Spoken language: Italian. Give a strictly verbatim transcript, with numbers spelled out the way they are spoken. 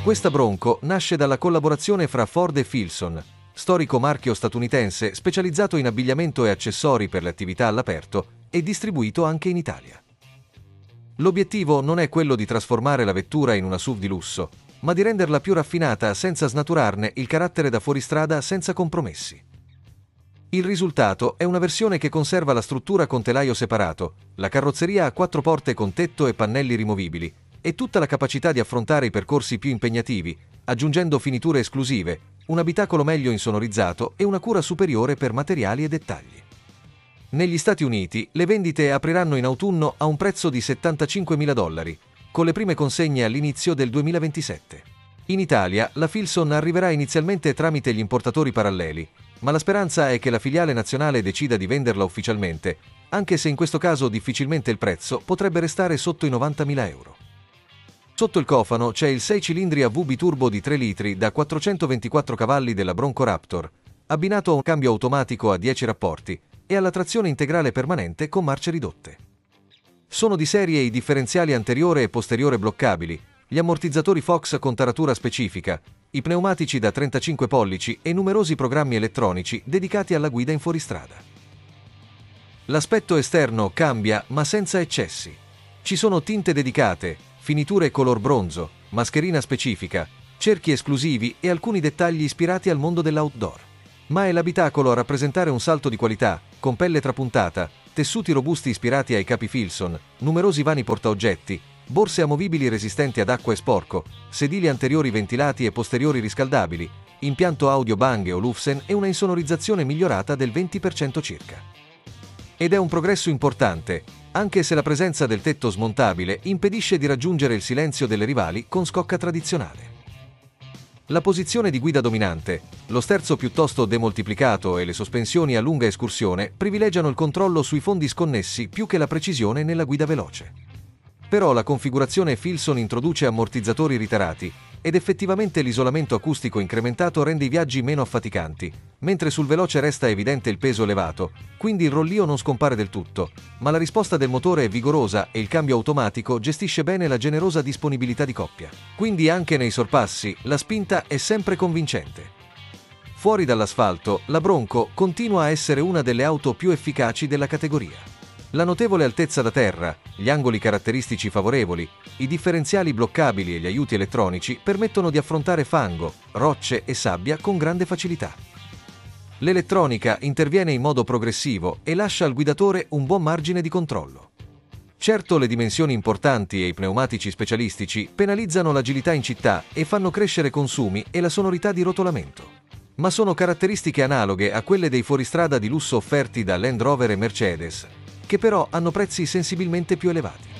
Questa Bronco nasce dalla collaborazione fra Ford e Filson, storico marchio statunitense specializzato in abbigliamento e accessori per le attività all'aperto e distribuito anche in Italia. L'obiettivo non è quello di trasformare la vettura in una S U V di lusso, ma di renderla più raffinata senza snaturarne il carattere da fuoristrada senza compromessi. Il risultato è una versione che conserva la struttura con telaio separato, la carrozzeria a quattro porte con tetto e pannelli rimovibili, e tutta la capacità di affrontare i percorsi più impegnativi, aggiungendo finiture esclusive, un abitacolo meglio insonorizzato e una cura superiore per materiali e dettagli. Negli Stati Uniti le vendite apriranno in autunno a un prezzo di settantacinquemila dollari, con le prime consegne all'inizio del duemilaventisette. In Italia la Filson arriverà inizialmente tramite gli importatori paralleli, ma la speranza è che la filiale nazionale decida di venderla ufficialmente, anche se in questo caso difficilmente il prezzo potrebbe restare sotto i novantamila euro. Sotto il cofano c'è il sei cilindri a V biturbo di tre litri da quattrocentoventiquattro cavalli della Bronco Raptor, abbinato a un cambio automatico a dieci rapporti e alla trazione integrale permanente con marce ridotte. Sono di serie i differenziali anteriore e posteriore bloccabili, gli ammortizzatori Fox con taratura specifica, i pneumatici da trentacinque pollici e numerosi programmi elettronici dedicati alla guida in fuoristrada. L'aspetto esterno cambia ma senza eccessi. Ci sono tinte dedicate, finiture color bronzo, mascherina specifica, cerchi esclusivi e alcuni dettagli ispirati al mondo dell'outdoor. Ma è l'abitacolo a rappresentare un salto di qualità, con pelle trapuntata, tessuti robusti ispirati ai capi Filson, numerosi vani portaoggetti, borse amovibili resistenti ad acqua e sporco, sedili anteriori ventilati e posteriori riscaldabili, impianto audio Bang e Olufsen e una insonorizzazione migliorata del venti per cento circa. Ed è un progresso importante, anche se la presenza del tetto smontabile impedisce di raggiungere il silenzio delle rivali con scocca tradizionale. La posizione di guida dominante, lo sterzo piuttosto demoltiplicato e le sospensioni a lunga escursione privilegiano il controllo sui fondi sconnessi più che la precisione nella guida veloce. Però la configurazione Filson introduce ammortizzatori ritarati ed effettivamente l'isolamento acustico incrementato rende i viaggi meno affaticanti, mentre sul veloce resta evidente il peso elevato, quindi il rollio non scompare del tutto, ma la risposta del motore è vigorosa e il cambio automatico gestisce bene la generosa disponibilità di coppia. Quindi anche nei sorpassi la spinta è sempre convincente. Fuori dall'asfalto, la Bronco continua a essere una delle auto più efficaci della categoria. La notevole altezza da terra, gli angoli caratteristici favorevoli, i differenziali bloccabili e gli aiuti elettronici permettono di affrontare fango, rocce e sabbia con grande facilità. L'elettronica interviene in modo progressivo e lascia al guidatore un buon margine di controllo. Certo, le dimensioni importanti e i pneumatici specialistici penalizzano l'agilità in città e fanno crescere consumi e la sonorità di rotolamento. Ma sono caratteristiche analoghe a quelle dei fuoristrada di lusso offerti da Land Rover e Mercedes, che però hanno prezzi sensibilmente più elevati.